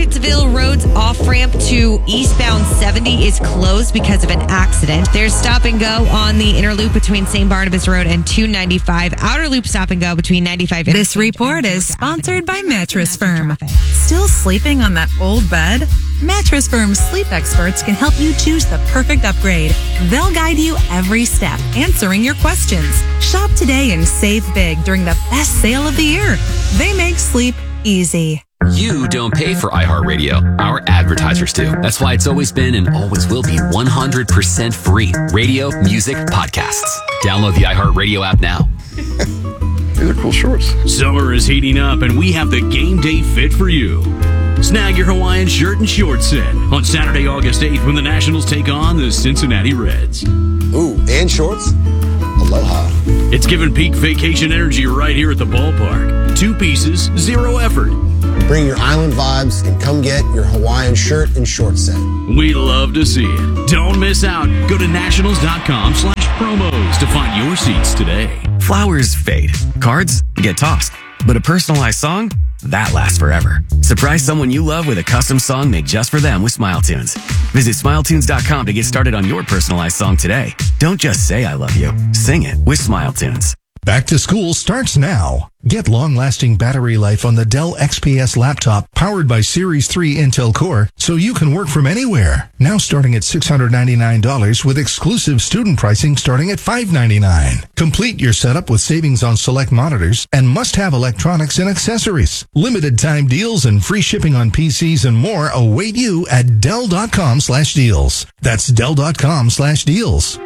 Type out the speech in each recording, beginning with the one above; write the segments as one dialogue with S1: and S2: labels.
S1: Wrightsville Road's off-ramp to eastbound 70 is closed because of an accident. There's stop and go on the inner loop between St. Barnabas Road and 295. Outer loop stop and go between 95 and...
S2: This report is sponsored by Mattress Firm. Still sleeping on that old bed? Mattress Firm's sleep experts can help you choose the perfect upgrade. They'll guide you every step, answering your questions. Shop today and save big during the best sale of the year. They make sleep easy.
S3: You don't pay for iHeartRadio. Our advertisers do. That's why it's always been and always will be 100% free. Radio, music, podcasts. Download the iHeartRadio app now.
S4: These are cool shorts.
S5: Summer is heating up, and we have the game day fit for you. Snag your Hawaiian shirt and short set on Saturday, August 8th when the Nationals take on the Cincinnati Reds.
S4: Ooh, and shorts? Aloha.
S5: It's giving peak vacation energy right here at the ballpark. 2 pieces, 0 effort.
S4: Bring your island vibes and come get your Hawaiian shirt and short set.
S5: We love to see it. Don't miss out. Go to nationals.com/promos to find your seats today.
S6: Flowers fade. Cards get tossed. But a personalized song? That lasts forever. Surprise someone you love with a custom song made just for them with SmileTunes. Visit SmileTunes.com to get started on your personalized song today. Don't just say I love you. Sing it with SmileTunes.
S7: Back to school starts now. Get long-lasting battery life on the Dell XPS laptop powered by Series 3 Intel Core so you can work from anywhere. Now starting at $699 with exclusive student pricing starting at $599. Complete your setup with savings on select monitors and must-have electronics and accessories. Limited time deals and free shipping on PCs and more await you at Dell.com/deals. That's Dell.com/deals.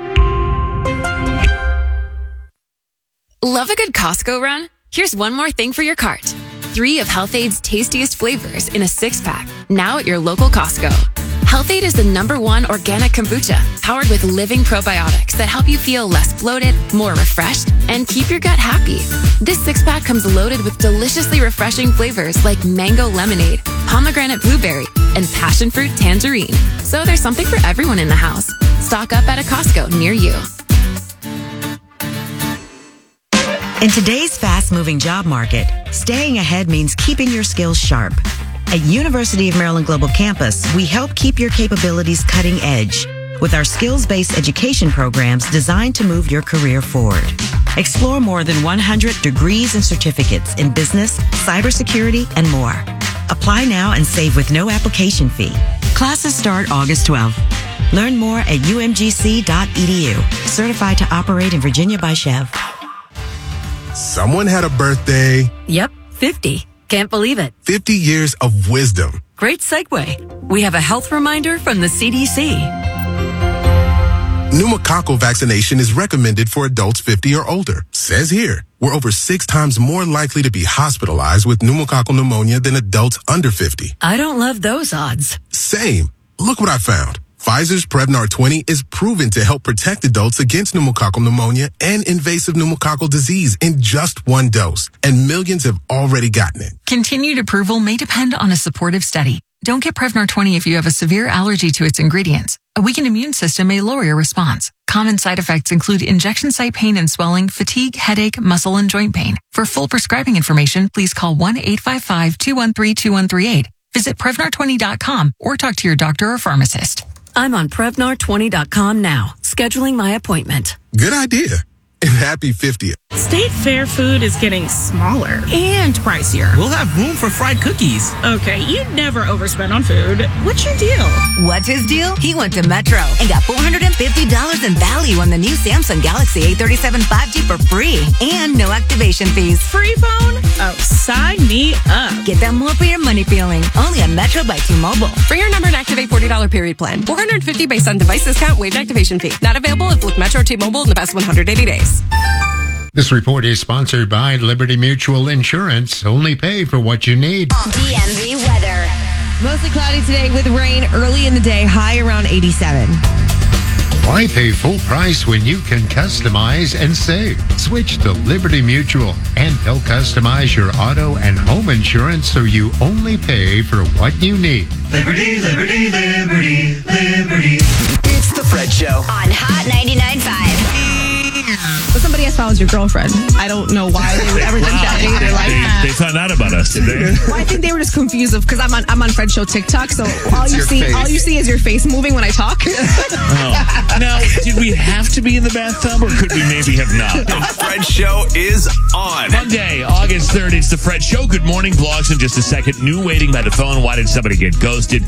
S8: Love a good Costco run? Here's one more thing for your cart. 3 of Health-Aid's tastiest flavors in a 6-pack, now at your local Costco. Health-Aid is the #1 organic kombucha, powered with living probiotics that help you feel less bloated, more refreshed, and keep your gut happy. This 6-pack comes loaded with deliciously refreshing flavors like mango lemonade, pomegranate blueberry, and passion fruit tangerine. So there's something for everyone in the house. Stock up at a Costco near you.
S9: In today's fast-moving job market, staying ahead means keeping your skills sharp. At University of Maryland Global Campus, we help keep your capabilities cutting edge with our skills-based education programs designed to move your career forward. Explore more than 100 degrees and certificates in business, cybersecurity, and more. Apply now and save with no application fee. Classes start August 12th. Learn more at umgc.edu. Certified to operate in Virginia by Chev.
S10: Someone had a birthday.
S11: Yep, 50. Can't believe it.
S10: 50 years of wisdom.
S11: Great segue. We have a health reminder from the CDC.
S10: Pneumococcal vaccination is recommended for adults 50 or older. Says here, we're over 6 times more likely to be hospitalized with pneumococcal pneumonia than adults under 50.
S11: I don't love those odds.
S10: Same. Look what I found. Pfizer's Prevnar 20 is proven to help protect adults against pneumococcal pneumonia and invasive pneumococcal disease in just 1 dose, and millions have already gotten it.
S2: Continued approval may depend on a supportive study. Don't get Prevnar 20 if you have a severe allergy to its ingredients. A weakened immune system may lower your response. Common side effects include injection site pain and swelling, fatigue, headache, muscle, and joint pain. For full prescribing information, please call 1-855-213-2138. Visit Prevnar20.com or talk to your doctor or pharmacist.
S11: I'm on Prevnar20.com now, scheduling my appointment.
S10: Good idea. And happy 50th.
S12: State Fair food is getting smaller and pricier.
S13: We'll have room for fried cookies.
S12: Okay, you never overspend on food. What's your deal?
S14: What's his deal? He went to Metro and got $450 in value on the new Samsung Galaxy A37 5G for free and no activation fees.
S12: Free phone? Oh, sign me up.
S14: Get that more for your money feeling. Only on Metro by T-Mobile.
S15: For your number and activate $40 period plan. $450 based on device discount, waived activation fee. Not available if with Metro T-Mobile in the past 180 days.
S16: This report is sponsored by Liberty Mutual Insurance. Only pay for what you need.
S1: DMV weather. Mostly cloudy today with rain early in the day, high around 87.
S16: Why pay full price when you can customize and save? Switch to Liberty Mutual and they'll customize your auto and home insurance so you only pay for what you need.
S17: Liberty, liberty, liberty, liberty.
S3: It's the Fred Show
S14: on Hot 99.5.
S12: But somebody else follows your girlfriend. I don't know why they would ever think that either. Like,
S18: they found out about us, did they?
S12: Well, I think they were just confused because I'm on Fred Show TikTok, so all you see is your face moving when I talk.
S18: Oh. Now, did we have to be in the bathtub, or could we maybe have not?
S19: The Fred Show is on.
S18: Monday, August 3rd, it's the Fred Show. Good morning, vlogs in just a second. New waiting by the phone. Why did somebody get ghosted?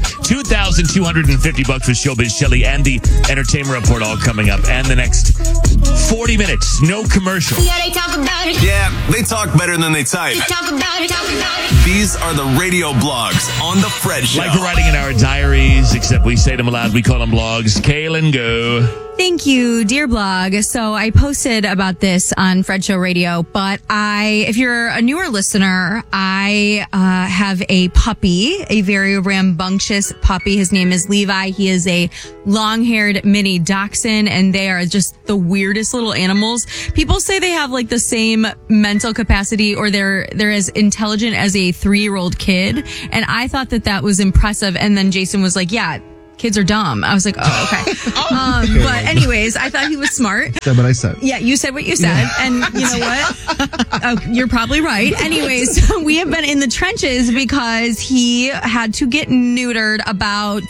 S18: $2,250 with Showbiz Shelley and the Entertainment Report all coming up. And the next 40 minutes, no commercial.
S19: Yeah, they talk about it. Yeah, they talk better than they type. Talk about it. These are the radio blogs on the Fred Show.
S18: Like we're writing in our diaries, except we say them aloud. We call them blogs. Kaylin, go.
S20: Thank you, dear blog. So I posted about this on Fred Show Radio, but if you're a newer listener, I have a puppy, a very rambunctious puppy. His name is Levi. He is a long-haired mini dachshund, and they are just the weirdest little animals. People say they have like the same mental capacity, or they're as intelligent as a 3-year-old kid. And I thought that was impressive. And then Jason was like, yeah, kids are dumb. I was like, oh, okay. But anyways, I thought he was smart.
S21: Said what I said.
S20: Yeah, you said what you said. Yeah. And you know what? You're probably right. Anyways, we have been in the trenches because he had to get neutered about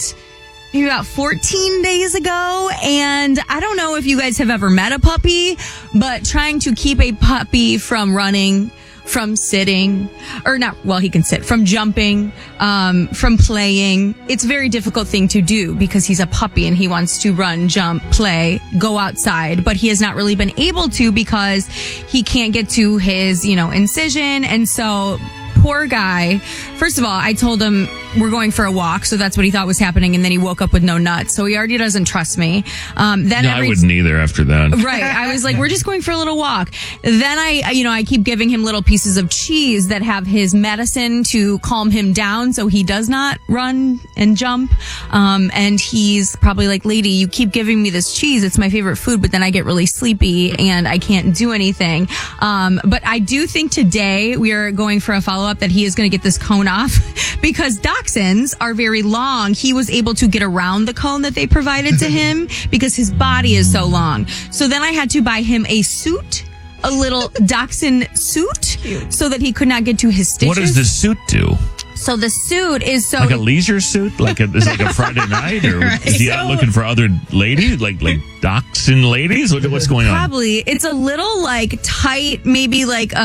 S20: 14 days ago. And I don't know if you guys have ever met a puppy, but trying to keep a puppy from running, from sitting, or not, well, he can sit, from jumping, from playing. It's a very difficult thing to do because he's a puppy and he wants to run, jump, play, go outside, but he has not really been able to because he can't get to his, incision. And so, poor guy. First of all, I told him we're going for a walk, so that's what he thought was happening, and then he woke up with no nuts, so he already doesn't trust me.
S18: I wouldn't either after that.
S20: Right. I was like, we're just going for a little walk. Then I keep giving him little pieces of cheese that have his medicine to calm him down so he does not run and jump. And he's probably like, lady, you keep giving me this cheese. It's my favorite food, but then I get really sleepy and I can't do anything. But I do think today we are going for a follow-up that he is going to get this cone off because dachshunds are very long. He was able to get around the cone that they provided to him because his body is so long. So then I had to buy him a suit, a little dachshund suit, so that he could not get to his stitches.
S18: What does the suit do?
S20: So the suit is
S18: like a leisure suit, like a Friday night, or right. Is he out looking for other ladies, like dachshund ladies? What's going on?
S20: Probably it's a little like tight, maybe like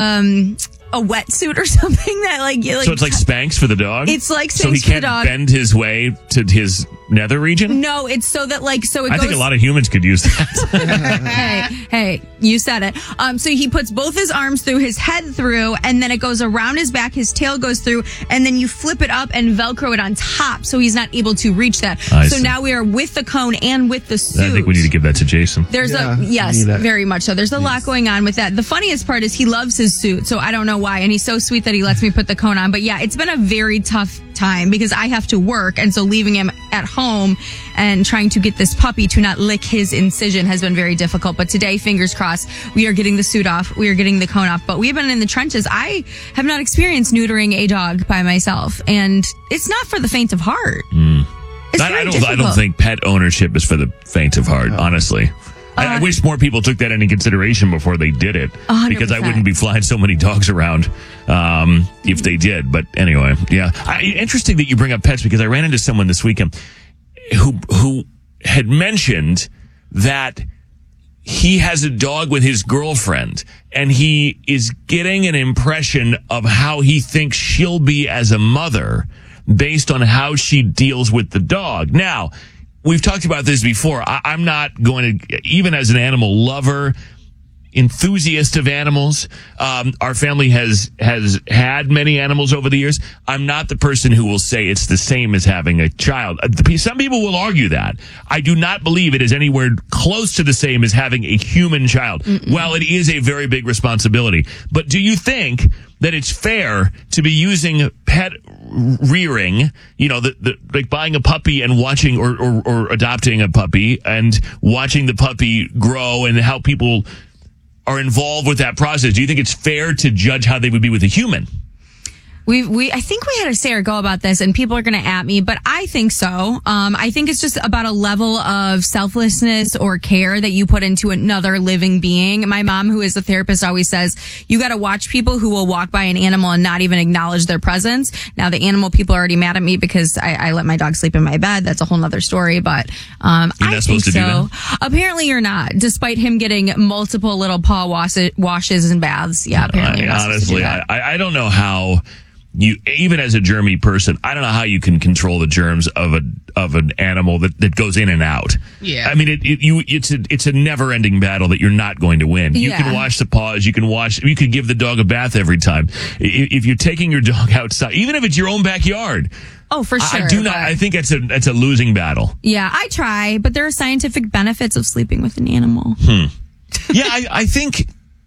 S20: a wetsuit or something that like
S18: so it's like Spanx for the dog.
S20: It's like Spanx
S18: so he
S20: for the
S18: can't
S20: dog.
S18: Bend his way to his nether region.
S20: No, it's so that I
S18: think a lot of humans could use that.
S20: hey, you said it. So he puts both his arms through, his head through, and then it goes around his back. His tail goes through, and then you flip it up and Velcro it on top, so he's not able to reach that. So now we are with the cone and with the suit.
S18: I think we need to give that to Jason.
S20: There's yes, very much so. There's a lot going on with that. The funniest part is he loves his suit, so I don't know why, and he's so sweet that he lets me put the cone on. But yeah, it's been a very tough time because I have to work, and so leaving him at home and trying to get this puppy to not lick his incision has been very difficult. But today, fingers crossed, we are getting the suit off, we are getting the cone off. But we've been in the trenches. I have not experienced neutering a dog by myself, and it's not for the faint of heart. It's very difficult.
S18: I don't think pet ownership is for the faint of heart, honestly. I wish more people took that into consideration before they did it,
S20: 100%.
S18: Because I wouldn't be flying so many dogs around if they did. But anyway, yeah. Interesting that you bring up pets because I ran into someone this weekend who had mentioned that he has a dog with his girlfriend, and he is getting an impression of how he thinks she'll be as a mother based on how she deals with the dog. Now, we've talked about this before. I'm not going to, even as an animal lover, enthusiast of animals. Our family has had many animals over the years. I'm not the person who will say it's the same as having a child. Some people will argue that. I do not believe it is anywhere close to the same as having a human child. Well, it is a very big responsibility. But do you think that it's fair to be using pet rearing, like buying a puppy and watching or adopting a puppy and watching the puppy grow and how people are involved with that process? Do you think it's fair to judge how they would be with a human?
S20: I think we had a say or go about this, and people are going to at me, but I think so. I think it's just about a level of selflessness or care that you put into another living being. My mom, who is a therapist, always says you got to watch people who will walk by an animal and not even acknowledge their presence. Now, the animal people are already mad at me because I let my dog sleep in my bed. That's a whole nother story, but I think so. Apparently, you're not, despite him getting multiple little paw washes and baths. Yeah, apparently.
S18: Honestly, I don't know how. You, even as a germy person, I don't know how you can control the germs of an animal that goes in and out.
S12: Yeah.
S18: I mean, it's a never ending battle that you're not going to win. You can wash the paws, you could give the dog a bath every time. If you're taking your dog outside, even if it's your own backyard.
S20: Oh, for sure.
S18: I think that's a losing battle.
S20: Yeah, I try, but there are scientific benefits of sleeping with an animal.
S18: Yeah, I think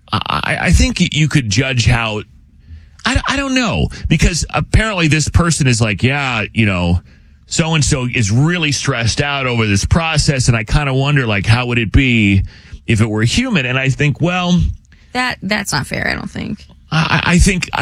S18: you could judge how. I don't know, because apparently this person is like, yeah, so-and-so is really stressed out over this process, and I kind of wonder, like, how would it be if it were human? And I think, well...
S20: That's not fair, I don't think.
S18: I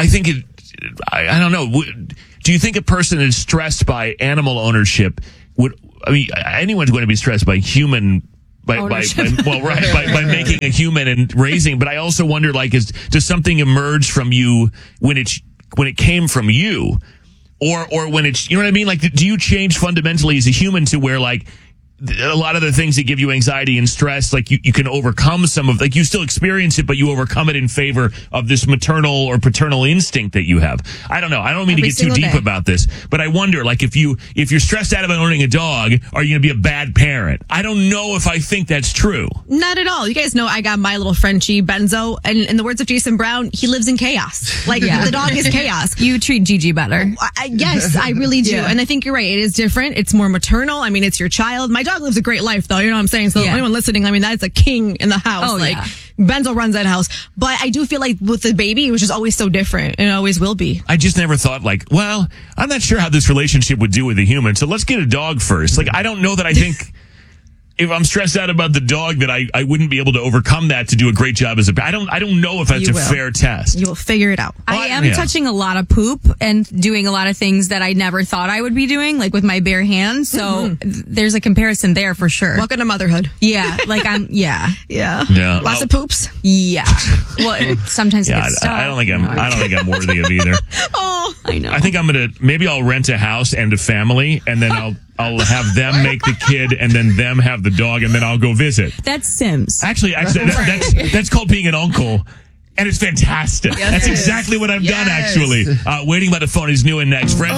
S18: don't know. Do you think a person is stressed by animal ownership anyone's going to be stressed by human... By making a human and raising, but I also wonder, like, does something emerge from you when it came from you, or when it's, you know what I mean? Like, do you change fundamentally as a human to where, like, a lot of the things that give you anxiety and stress, like you can overcome some of, like, you still experience it, but you overcome it in favor of this maternal or paternal instinct that you have. I don't know. I don't mean to get too deep about this, but I wonder, like, if you're stressed out about owning a dog, are you going to be a bad parent? I don't know if I think that's true.
S12: Not at all. You guys know I got my little Frenchie, Benzo, and in the words of Jason Brown, he lives in chaos. Like, the dog is chaos.
S20: You treat Gigi better.
S12: Yes, I really do. And I think you're right. It is different. It's more maternal. I mean, it's your child. My dog lives a great life, though. You know what I'm saying? So anyone listening, I mean, that's a king in the house. Benzo runs that house. But I do feel like with the baby, it was just always so different. And it always will be.
S18: I just never thought, like, well, I'm not sure how this relationship would do with a human, so let's get a dog first. Like, I don't know that I think... If I'm stressed out about the dog, that I wouldn't be able to overcome that to do a great job as a... I don't know if that's a fair test.
S12: You will figure it out.
S20: I am touching a lot of poop and doing a lot of things that I never thought I would be doing, like with my bare hands. So there's a comparison there for sure.
S12: Welcome to motherhood.
S20: Yeah. Like
S12: Yeah. Lots of poops.
S20: Yeah. Well, sometimes it gets stuck.
S18: I don't think I'm worthy of either.
S12: Oh, I know.
S18: I think maybe I'll rent a house and a family, and then I'll have them make the kid, and then them have the dog, and then I'll go visit.
S20: That's Sims.
S18: Actually, that's called being an uncle, and it's fantastic. Yes, that's exactly what I've done, actually. Waiting by the phone is new and next. Friends.